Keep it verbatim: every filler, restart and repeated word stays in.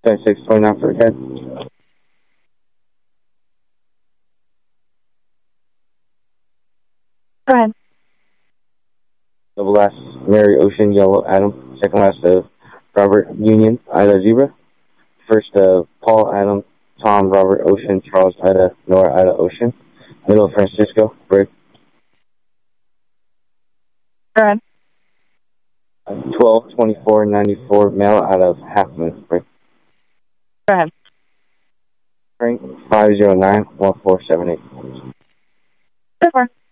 twenty-six twenty-nine for the head. Go ahead. Double last, Mary Ocean, Yellow Adam. Second last of Robert Union, Ida Zebra. First of Paul Adam, Tom Robert Ocean, Charles Ida, Nora Ida Ocean. Middle Francisco, break. Go ahead. twelve twenty-four ninety-four, male out of Half Moon, break. Go ahead. Frank, five zero nine one four seven eight. Go for it.